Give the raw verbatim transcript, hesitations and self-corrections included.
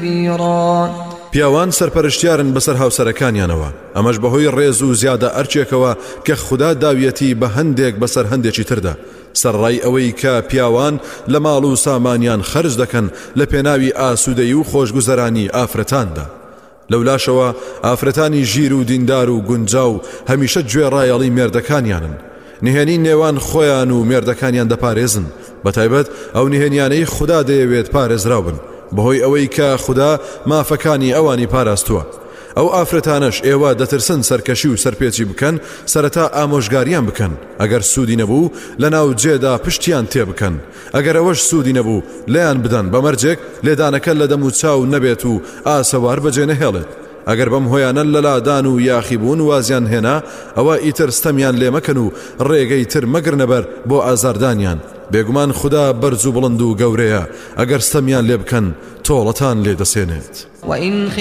پیاوان سەرپەرشتیارن بەسەر هاوسەرەکانیانەوە ئەمەش بەهۆی ڕێز و زیادە ئەرچێکەوە کە خوددا داویەتی بە هەندێک بەسەر هەندێکی تردا سەرڕای ئەوەی کە پیاوان لە ماڵ و سامانیان خەرج دەکەن لە پێناوی ئاسوودەیی و خۆشگوزەرانی ئافرەتاندا لەولاشەوە ئافرەتانی ژیر و دیندار و گونجاو هەمیشە گوێڕایەڵی مێردەکانیانن نهێنی نێوان خۆیان و مێردەکانیان دەپارێزن بەتایبەت ئەو نهێنیانەی خوددا دەیەوێت پارێزراو بن بەهۆی ئەوەی کە خوددا مافەکانی ئەوانی پاراستووە ئەو ئافرەتانەش ئێوە دەترسن سەرکەشی و سەرپێچی بکەن سەرەتا ئامۆژگاریان بکەن ئەگەر سوودی نەبوو لەناو جێدا پشتیان تێ بکەن ئەگەر ئەوەش سوودی نەبوو لێیان بدەن بەمەرجێک لێدانەکە لە دەم و چاو نەبێت و ئاسەوار بەجێ نەهێڵێت ئەگەر بەم هۆیانە لەلادان و یاخیبوون وازیان هێنا ئەوە ئیتر ستەمیان لێ مەکەن و ڕێگەی تر مەگرنەبەر بۆ ئازاردانیان بێگومان خوددا بەرز و بڵند و گەورەیە ئەگەر ستەمیان لێ بکەن تۆڵەتان لێ دەسێنێت.